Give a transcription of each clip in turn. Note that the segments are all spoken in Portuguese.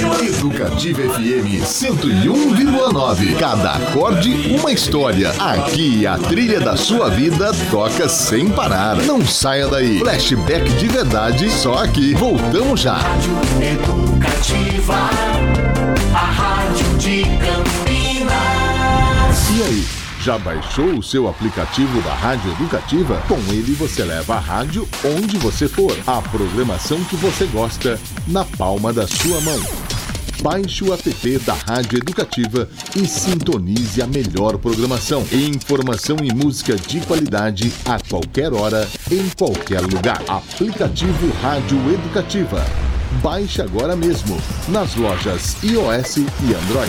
Educativa FM 101,9. Cada acorde, uma história. Aqui a trilha da sua vida toca sem parar. Não saia daí. Flashback de verdade, só aqui. Voltamos já. Rádio Educativa, a rádio de Campinas. E aí, já baixou o seu aplicativo da Rádio Educativa? Com ele você leva a rádio onde você for. A programação que você gosta na palma da sua mão. Baixe o app da Rádio Educativa e sintonize a melhor programação. Informação e música de qualidade a qualquer hora, em qualquer lugar. Aplicativo Rádio Educativa. Baixe agora mesmo nas lojas iOS e Android.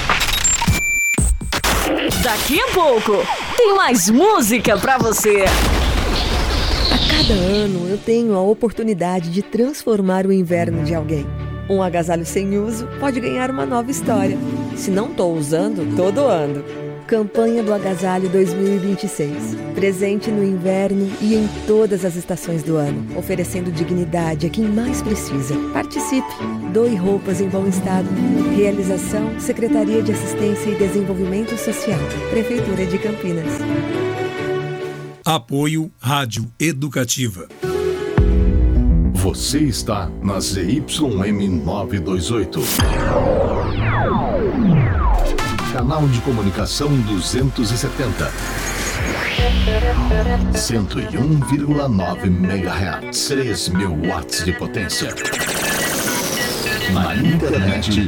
Daqui a pouco tem mais música pra você. A cada ano eu tenho a oportunidade de transformar o inverno de alguém. Um agasalho sem uso pode ganhar uma nova história. Se não estou usando, tô doando. Campanha do Agasalho 2026. Presente no inverno e em todas as estações do ano. Oferecendo dignidade a quem mais precisa. Participe. Doe roupas em bom estado. Realização: Secretaria de Assistência e Desenvolvimento Social. Prefeitura de Campinas. Apoio Rádio Educativa. Você está na ZYM 928. Canal de comunicação 270. 101,9 MHz. 3.000 watts de potência. Na internet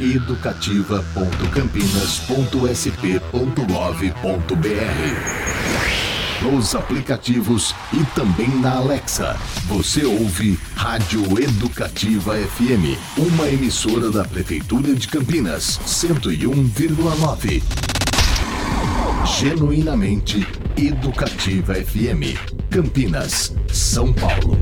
educativa.campinas.sp.gov.br. Nos aplicativos e também na Alexa. Você ouve Rádio Educativa FM, uma emissora da Prefeitura de Campinas, 101,9. Genuinamente Educativa FM, Campinas, São Paulo.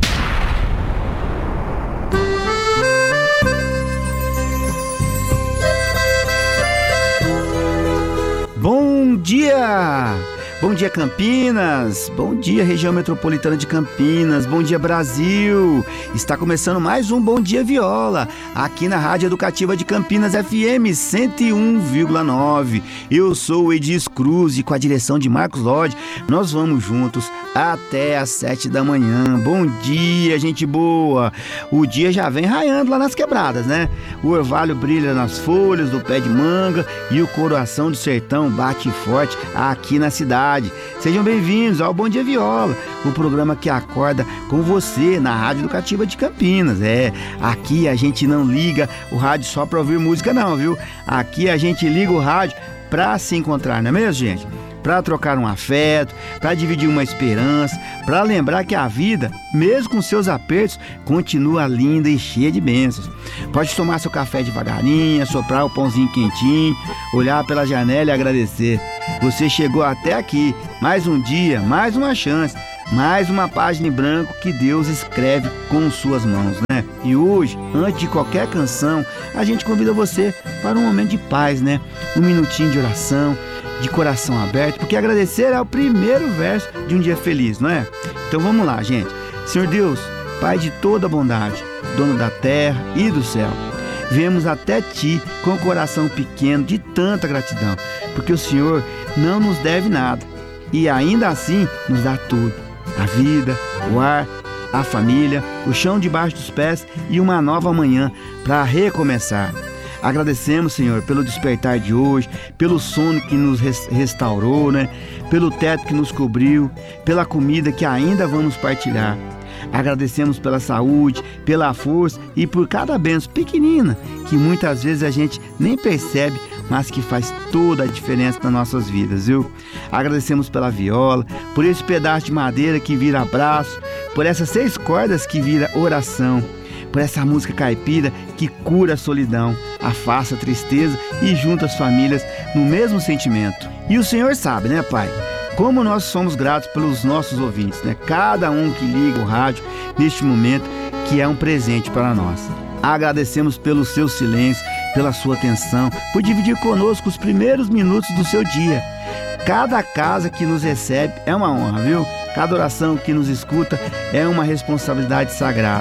Bom dia! Bom dia, Campinas! Bom dia, região metropolitana de Campinas! Bom dia, Brasil! Está começando mais um Bom Dia Viola, aqui na Rádio Educativa de Campinas FM 101,9. Eu sou o Edis Cruz e com a direção de Marcos Lodge, nós vamos juntos até às 7 da manhã. Bom dia, gente boa! O dia já vem raiando lá nas quebradas, né? O orvalho brilha nas folhas do pé de manga e o coração do sertão bate forte aqui na cidade. Sejam bem-vindos ao Bom Dia Viola, o programa que acorda com você na Rádio Educativa de Campinas. Aqui a gente não liga o rádio só para ouvir música não, viu? Aqui a gente liga o rádio para se encontrar, não é mesmo, gente? Para trocar um afeto, para dividir uma esperança, para lembrar que a vida, mesmo com seus apertos, continua linda e cheia de bênçãos. Pode tomar seu café devagarinho, soprar o pãozinho quentinho, olhar pela janela e agradecer. Você chegou até aqui, mais um dia, mais uma chance, mais uma página em branco que Deus escreve com suas mãos, né? E hoje, antes de qualquer canção, a gente convida você para um momento de paz, né? Um minutinho de oração, de coração aberto, porque agradecer é o primeiro verso de um dia feliz, não é? Então vamos lá, gente. Senhor Deus, Pai de toda bondade, dono da terra e do céu, viemos até Ti com o coração pequeno de tanta gratidão, porque o Senhor não nos deve nada e ainda assim nos dá tudo: a vida, o ar, a família, o chão debaixo dos pés e uma nova manhã para recomeçar. Agradecemos, Senhor, pelo despertar de hoje, pelo sono que nos restaurou, né? Pelo teto que nos cobriu, pela comida que ainda vamos partilhar. Agradecemos pela saúde, pela força e por cada bênção pequenina que muitas vezes a gente nem percebe, mas que faz toda a diferença nas nossas vidas, viu? Agradecemos pela viola, por esse pedaço de madeira que vira abraço, por essas 6 cordas que vira oração, por essa música caipira que cura a solidão, afasta a tristeza e junta as famílias no mesmo sentimento. E o Senhor sabe, né, Pai? Como nós somos gratos pelos nossos ouvintes, né? Cada um que liga o rádio neste momento, que é um presente para nós. Agradecemos pelo seu silêncio, pela sua atenção, por dividir conosco os primeiros minutos do seu dia. Cada casa que nos recebe é uma honra, viu? Cada oração que nos escuta é uma responsabilidade sagrada.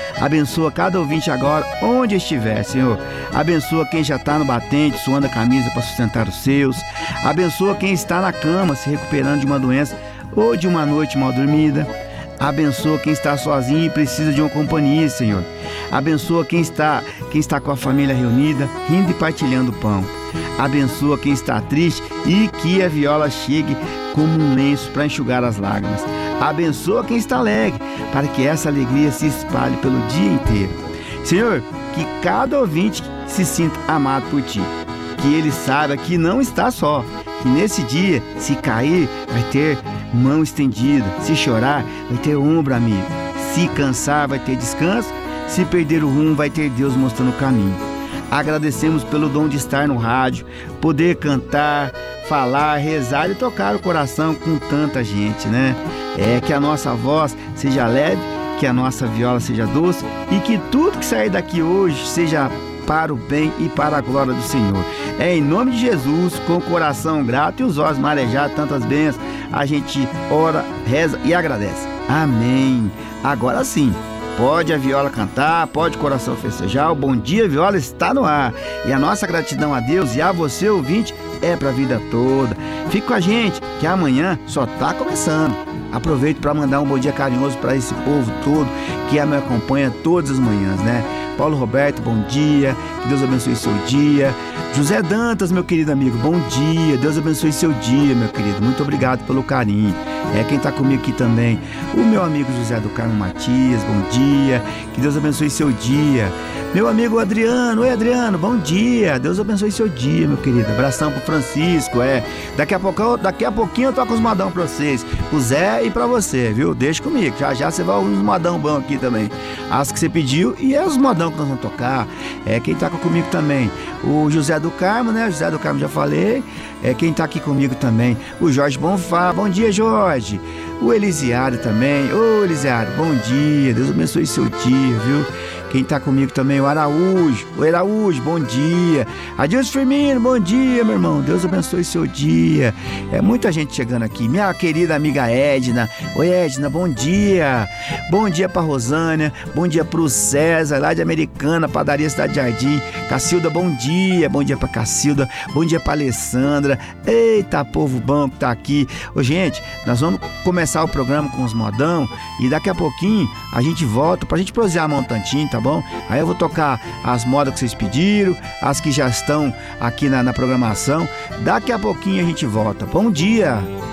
Abençoa cada ouvinte agora, onde estiver, Senhor. Abençoa quem já está no batente, suando a camisa para sustentar os seus. Abençoa quem está na cama, se recuperando de uma doença ou de uma noite mal dormida. Abençoa quem está sozinho e precisa de uma companhia, Senhor. Abençoa quem está com a família reunida, rindo e partilhando o pão. Abençoa quem está triste e que a viola chegue como um lenço para enxugar as lágrimas. Abençoa quem está alegre, para que essa alegria se espalhe pelo dia inteiro. Senhor, que cada ouvinte se sinta amado por Ti. Que ele saiba que não está só. Que nesse dia, se cair, vai ter mão estendida. Se chorar, vai ter ombro amigo. Se cansar, vai ter descanso. Se perder o rumo, vai ter Deus mostrando o caminho. Agradecemos pelo dom de estar no rádio, poder cantar, falar, rezar e tocar o coração com tanta gente, né? Que a nossa voz seja leve, que a nossa viola seja doce e que tudo que sair daqui hoje seja para o bem e para a glória do Senhor. Em nome de Jesus, com o coração grato e os olhos marejados, tantas bênçãos, a gente ora, reza e agradece. Amém. Agora sim, pode a viola cantar, pode o coração festejar, o Bom Dia Viola está no ar. E a nossa gratidão a Deus e a você, ouvinte, é para a vida toda. Fique com a gente, que amanhã só está começando. Aproveito para mandar um bom dia carinhoso para esse povo todo que me acompanha todas as manhãs, né? Paulo Roberto, bom dia, que Deus abençoe seu dia. José Dantas, meu querido amigo, bom dia, Deus abençoe seu dia, meu querido, muito obrigado pelo carinho. Quem está comigo aqui também, o meu amigo José do Carmo Matias, bom dia, que Deus abençoe seu dia. Meu amigo Adriano, oi Adriano, bom dia, Deus abençoe seu dia, meu querido. Abração pro Francisco, daqui a pouquinho eu toco os modão pra vocês, pro Zé e pra você, viu? Deixa comigo, já você vai ouvir uns modão bom aqui também, as que você pediu e os modão que nós vamos tocar. Quem tá comigo também, o José do Carmo, né? José do Carmo já falei. Quem tá aqui comigo também, o Jorge Bonfá, bom dia Jorge. O Elisiário também, ô Elisiário, bom dia, Deus abençoe seu dia, viu? Quem tá comigo também, o Araújo, bom dia. Adilson Firmino, bom dia, meu irmão, Deus abençoe seu dia. Muita gente chegando aqui, minha querida amiga Edna, oi Edna, bom dia. Bom dia pra Rosânia, bom dia pro César, lá de Americana, padaria Cidade Jardim. Cacilda, bom dia pra Cacilda, bom dia pra Alessandra. Eita, povo bom que tá aqui. Gente, nós vamos começar o programa com os modão e daqui a pouquinho a gente volta pra gente prosear um tantinho, tá bom? Aí eu vou tocar as modas que vocês pediram, as que já estão aqui na programação. Daqui a pouquinho a gente volta. Bom dia!